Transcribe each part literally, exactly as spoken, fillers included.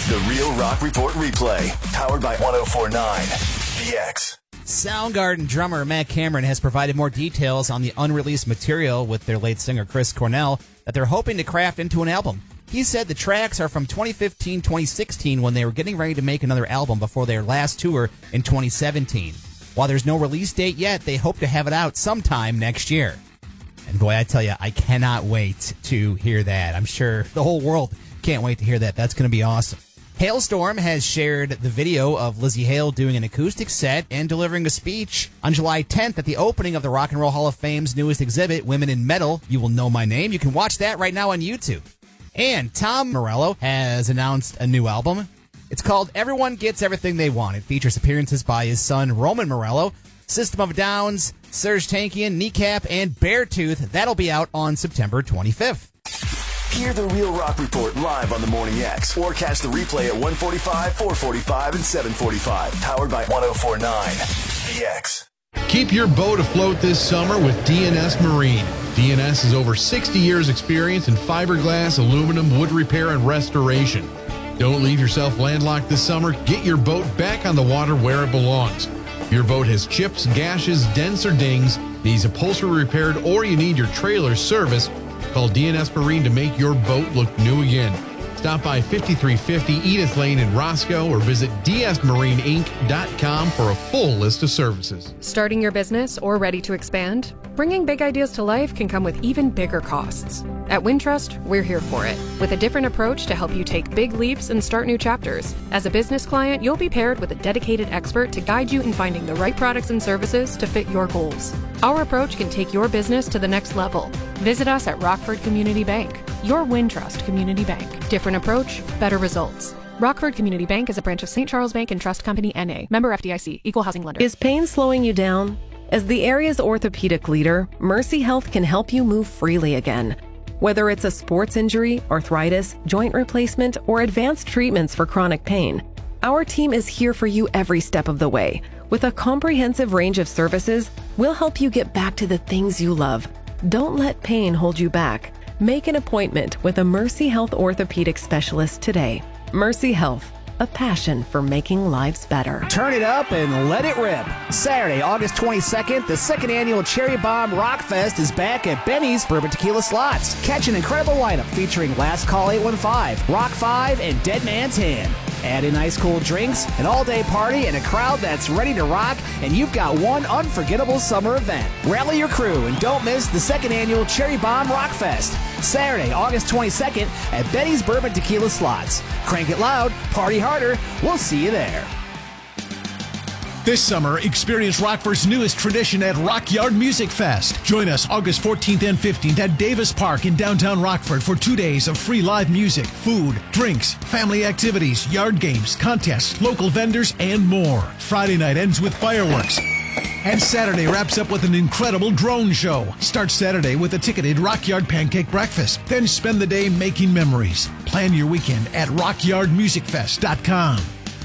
The Real Rock Report replay, powered by one oh four point nine The X. Soundgarden drummer Matt Cameron has provided more details on the unreleased material with their late singer Chris Cornell that they're hoping to craft into an album. He said the tracks are from twenty fifteen twenty sixteen when they were getting ready to make another album before their last tour in twenty seventeen. While there's no release date yet, they hope to have it out sometime next year. And boy, I tell you, I cannot wait to hear that. I'm sure the whole world can't wait to hear that. That's going to be awesome. Hailstorm has shared the video of Lzzy Hale doing an acoustic set and delivering a speech on July tenth at the opening of the Rock and Roll Hall of Fame's newest exhibit, Women in Metal. You Will Know My Name. You can watch that right now on YouTube. And Tom Morello has announced a new album. It's called Everyone Gets Everything They Want. It features appearances by his son, Roman Morello, System of a Downs, Serj Tankian, Kneecap, and Beartooth. That'll be out on September twenty-fifth. Hear the Real Rock Report live on the Morning X, or catch the replay at one forty-five, four forty-five, and seven forty-five. Powered by one oh four point nine The X. Keep your boat afloat this summer with D N S Marine. D N S has over sixty years experience in fiberglass, aluminum, wood repair, and restoration. Don't leave yourself landlocked this summer. Get your boat back on the water where it belongs. Your boat has chips, gashes, dents, or dings, needs upholstery repaired, or you need your trailer serviced. Call D N S Marine to make your boat look new again. Stop by fifty-three fifty Edith Lane in Roscoe or visit d s marine inc dot com for a full list of services. Starting your business or ready to expand? Bringing big ideas to life can come with even bigger costs. At Wintrust, we're here for it, with a different approach to help you take big leaps and start new chapters. As a business client, you'll be paired with a dedicated expert to guide you in finding the right products and services to fit your goals. Our approach can take your business to the next level. Visit us at Rockford Community Bank, your Wintrust Community Bank. Different approach, better results. Rockford Community Bank is a branch of Saint Charles Bank and Trust Company, N A. Member F D I C. Equal housing lender. Is pain slowing you down? As the area's orthopedic leader, Mercy Health can help you move freely again. Whether it's a sports injury, arthritis, joint replacement, or advanced treatments for chronic pain, our team is here for you every step of the way. With a comprehensive range of services, we'll help you get back to the things you love. Don't let pain hold you back. Make an appointment with a Mercy Health orthopedic specialist today. Mercy Health, a passion for making lives better. Turn it up and let it rip. Saturday, August twenty-second, the second annual Cherry Bomb Rock Fest is back at Benny's Bourbon Tequila Slots. Catch an incredible lineup featuring Last Call eight one five, Rock five, and Dead Man's Hand. Add in ice cold drinks, an all-day party, and a crowd that's ready to rock, and you've got one unforgettable summer event. Rally your crew and don't miss the second annual Cherry Bomb Rock Fest. Saturday, August twenty-second at Betty's Bourbon Tequila Slots. Crank it loud, party harder. We'll see you there. This summer, experience Rockford's newest tradition at Rockyard Music Fest. Join us August fourteenth and fifteenth at Davis Park in downtown Rockford for two days of free live music, food, drinks, family activities, yard games, contests, local vendors, and more. Friday night ends with fireworks. And Saturday wraps up with an incredible drone show. Start Saturday with a ticketed Rockyard Pancake Breakfast. Then spend the day making memories. Plan your weekend at rock yard music fest dot com.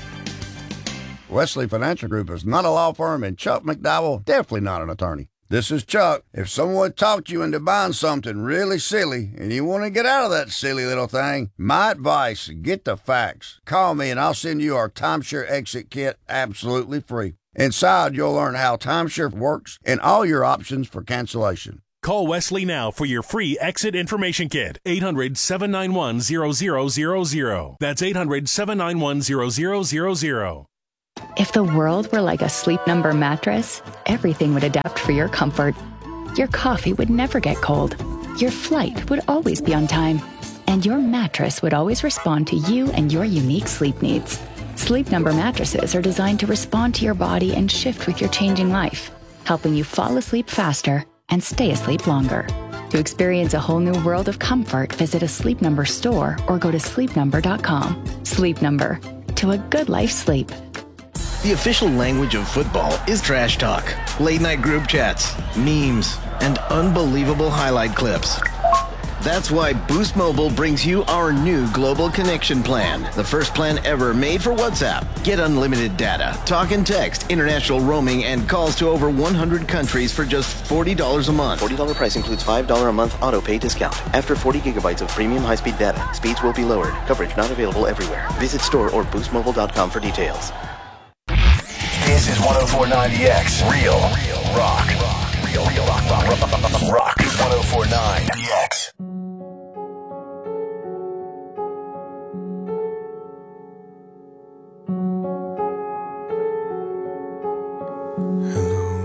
Wesley Financial Group is not a law firm, and Chuck McDowell definitely not an attorney. This is Chuck. If someone talked you into buying something really silly and you want to get out of that silly little thing, my advice, get the facts. Call me and I'll send you our timeshare exit kit absolutely free. Inside, you'll learn how timeshare works and all your options for cancellation. Call Wesley now for your free exit information kit. eight hundred, seven nine one, zero zero zero zero. That's eight hundred, seven nine one, zero zero zero zero. If the world were like a Sleep Number mattress, everything would adapt for your comfort. Your coffee would never get cold. Your flight would always be on time. And your mattress would always respond to you and your unique sleep needs. Sleep Number mattresses are designed to respond to your body and shift with your changing life, helping you fall asleep faster and stay asleep longer. To experience a whole new world of comfort, visit a Sleep Number store or go to sleep number dot com. Sleep Number. To a good life sleep. The official language of football is trash talk, late-night group chats, memes, and unbelievable highlight clips. That's why Boost Mobile brings you our new Global Connection Plan, the first plan ever made for WhatsApp. Get unlimited data, talk and text, international roaming, and calls to over one hundred countries for just forty dollars a month. forty dollars price includes five dollars a month auto pay discount. After forty gigabytes of premium high-speed data, speeds will be lowered. Coverage not available everywhere. Visit store or boost mobile dot com for details. This is one oh four point nine The X. Real, real rock. Real, real rock, rock, rock, rock. one oh four point nine